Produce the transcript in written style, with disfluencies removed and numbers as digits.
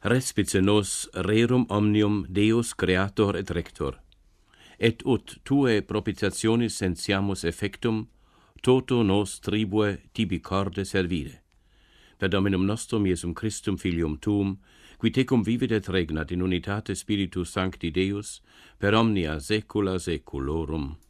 respice nos rerum omnium Deus creator et rector, et ut tue propitiationis sentiamus effectum, toto nos tribue tibi corde servire. Per Dominum nostrum Iesum Christum filium tuum, qui tecum vivit et regnat in unitate Spiritus Sancti Deus, per omnia saecula saeculorum.